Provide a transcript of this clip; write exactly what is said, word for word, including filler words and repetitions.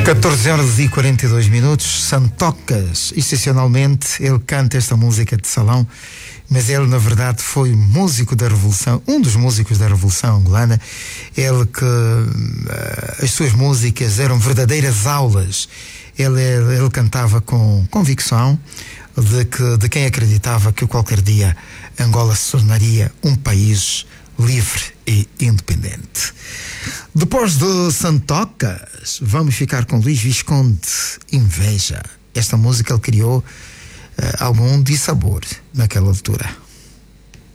catorze horas e quarenta e dois minutos, Santocas. Excepcionalmente, ele canta esta música de salão, mas ele, na verdade, foi músico da Revolução, um dos músicos da Revolução Angolana. Ele que uh, as suas músicas eram verdadeiras aulas. Ele, ele, ele cantava com convicção de, que, de quem acreditava que qualquer dia Angola se tornaria um país livre e independente. Depois de Santocas, vamos ficar com Luís Visconde, Inveja. Esta música ele criou uh, algum dissabor naquela altura.